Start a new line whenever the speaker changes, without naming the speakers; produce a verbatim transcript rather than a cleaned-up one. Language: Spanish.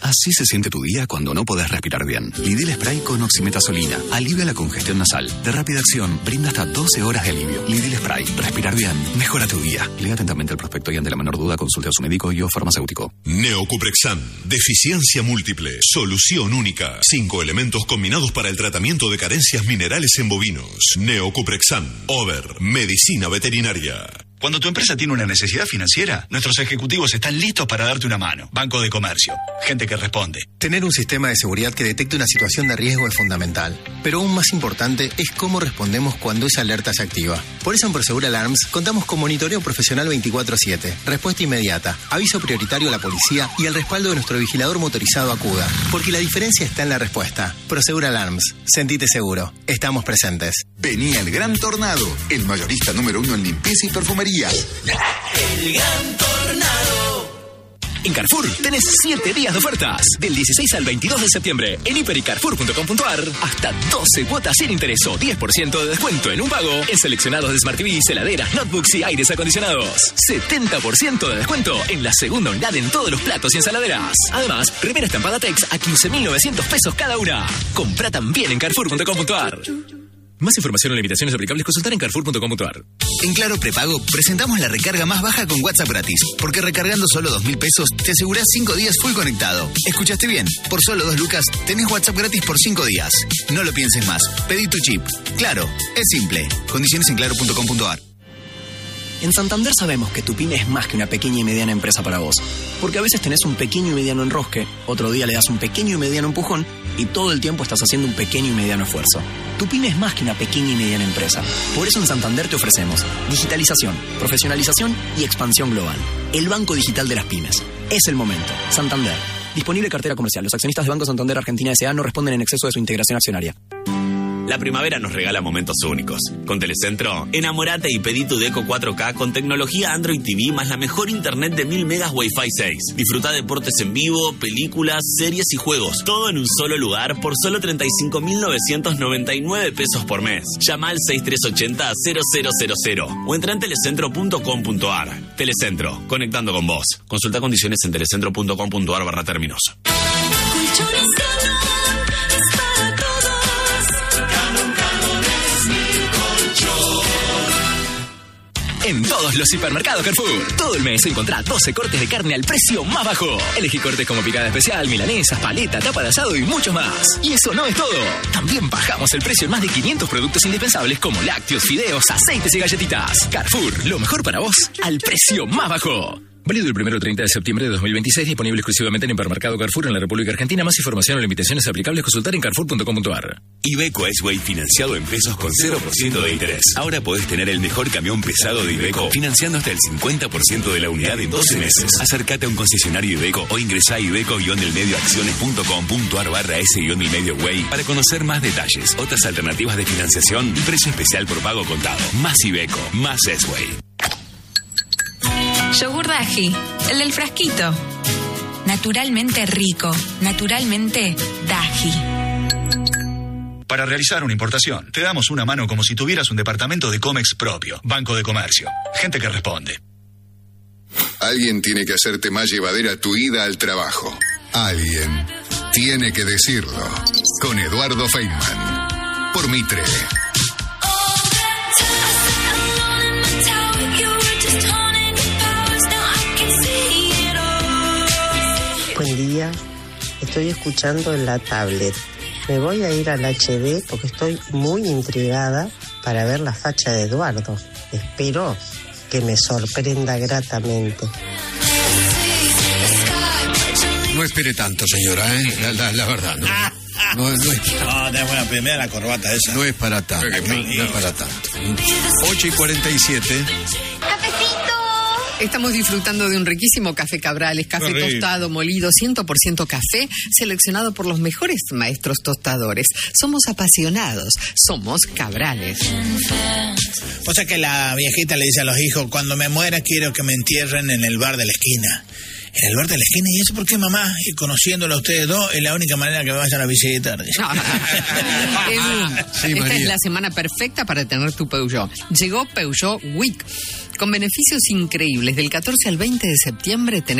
Así se siente tu día cuando no podés respirar bien. Lidil Spray con oximetazolina alivia la congestión nasal. De rápida acción, brinda hasta doce horas de alivio. Lidil Spray. Respirar bien. Mejora tu día. Lea atentamente el prospecto y ante la menor duda consulte a su médico y o farmacéutico.
Neocuprexan. Deficiencia múltiple. Solución única. Cinco elementos combinados para el tratamiento de carencias minerales en bovinos. Neocuprexan. Over. Medicina veterinaria.
Cuando tu empresa tiene una necesidad financiera, nuestros ejecutivos están listos para darte una mano. Banco de Comercio. Gente que responde.
Tener un sistema de seguridad que detecte una situación de riesgo es fundamental. Pero aún más importante es cómo respondemos cuando esa alerta se activa. Por eso en Prosegur Alarms contamos con monitoreo profesional veinticuatro siete, respuesta inmediata, aviso prioritario a la policía y el respaldo de nuestro vigilador motorizado Acuda. Porque la diferencia está en la respuesta. Prosegur Alarms. Sentite seguro. Estamos presentes.
Venía el Gran Tornado, el mayorista número uno en limpieza y perfumería.
El Gran Tornado.
En Carrefour tenés siete días de ofertas. Del dieciséis al veintidós de septiembre. En hiper y carrefour punto com punto a r. Hasta doce cuotas sin interés o diez por ciento de descuento en un pago. En seleccionados de Smart T Vs, heladeras, notebooks y aires acondicionados. setenta por ciento de descuento en la segunda unidad en todos los platos y ensaladeras. Además, remera estampada Tex a quince mil novecientos pesos cada una. Comprá también en carrefour punto com punto a r. Más información o limitaciones aplicables, consultar en carrefour punto com punto a r.
En Claro Prepago presentamos la recarga más baja con WhatsApp gratis, porque recargando solo dos mil pesos te asegurás cinco días full conectado. ¿Escuchaste bien? Por solo dos lucas tenés WhatsApp gratis por cinco días. No lo pienses más. Pedí tu chip. Claro, es simple. Condiciones en claro punto com punto a r.
En Santander sabemos que tu pyme es más que una pequeña y mediana empresa para vos. Porque a veces tenés un pequeño y mediano enrosque, otro día le das un pequeño y mediano empujón y todo el tiempo estás haciendo un pequeño y mediano esfuerzo. Tu pyme es más que una pequeña y mediana empresa. Por eso en Santander te ofrecemos digitalización, profesionalización y expansión global. El banco digital de las pymes. Es el momento. Santander. Disponible cartera comercial. Los accionistas de Banco Santander Argentina S A no responden en exceso de su integración accionaria.
La primavera nos regala momentos únicos. Con Telecentro, enamorate y pedí tu Deco cuatro K con tecnología Android T V más la mejor internet de mil megas Wi-Fi seis. Disfruta deportes en vivo, películas, series y juegos. Todo en un solo lugar por solo treinta y cinco mil novecientos noventa y nueve pesos por mes. Llama al seis tres ocho cero cero cero cero cero o entra en telecentro punto com punto a r. Telecentro, conectando con vos. Consulta condiciones en telecentro punto com punto a r barra términos.
En todos los hipermercados Carrefour. Todo el mes encontrá doce cortes de carne al precio más bajo. Elegí cortes como picada especial, milanesas, paleta, tapa de asado y muchos más. Y eso no es todo. También bajamos el precio en más de quinientos productos indispensables como lácteos, fideos, aceites y galletitas. Carrefour, lo mejor para vos al precio más bajo. Válido el primero al treinta de septiembre de dos mil veintiséis, disponible exclusivamente en Hipermercado Carrefour en la República Argentina. Más información o limitaciones aplicables, consultar en carrefour punto com punto a r.
Iveco S-Way financiado en pesos con cero por ciento de interés. Ahora podés tener el mejor camión pesado de Iveco financiando hasta el cincuenta por ciento de la unidad en doce meses. Acércate a un concesionario Iveco o ingresá a iveco-delmedioacciones.com.ar barra S-Delmedio-Way para conocer más detalles, otras alternativas de financiación y precio especial por pago contado. Más Iveco, más S-Way.
Yogur Daji, el del frasquito. Naturalmente rico, naturalmente Daji.
Para realizar una importación, te damos una mano como si tuvieras un departamento de Comex propio. Banco de Comercio. Gente que responde.
Alguien tiene que hacerte más llevadera tu ida al trabajo. Alguien tiene que decirlo. Con Eduardo Feynman. Por Mitre.
Buen día, estoy escuchando en la tablet. Me voy a ir al H D porque estoy muy intrigada para ver la facha de Eduardo. Espero que me sorprenda gratamente.
No espere tanto, señora, ¿eh? La, la, la verdad, ¿no? No, no es,
no, tenés buena primera la corbata esa.
No es para tanto, no, no es para tanto. ocho y cuarenta y siete.
Estamos disfrutando de un riquísimo café Cabrales, café Correcto. tostado, molido, cien por ciento café, seleccionado por los mejores maestros tostadores. Somos apasionados, somos Cabrales.
O sea que la viejita le dice a los hijos, cuando me muera quiero que me entierren en el bar de la esquina. En el bar de la esquina, ¿y eso por qué, mamá? Y conociéndolo a ustedes dos, es la única manera que me vayan a visitar.
Edu, sí, esta María. Es la semana perfecta para tener tu Peugeot. Llegó Peugeot Week, con beneficios increíbles. Del catorce al veinte de septiembre tenés